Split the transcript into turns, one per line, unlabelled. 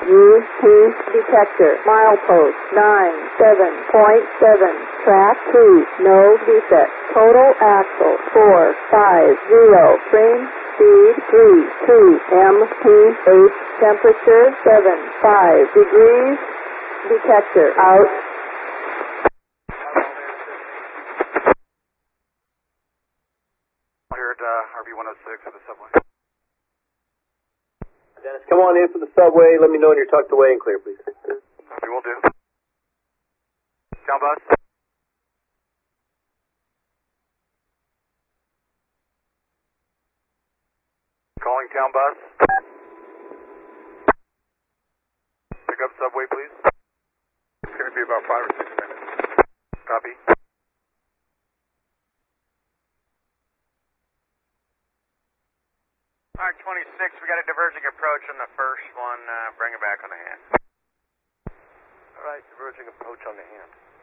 UP detector. Milepost 97.7. Track 2. No defect. Total axle 450. Frame speed 32 mph. Temperature 75 degrees. Detector out.
Here at RB106 at the subway.
Dennis, come on in for the subway. Let me know when you're tucked away and clear, please.
We will do. Town bus. Calling town bus. Pick up subway, please. It's going to be about 5 or 6 minutes. Copy. Alright, 26, we got a diverging approach on the first one. Bring it back on the hand.
Alright, diverging approach on the hand.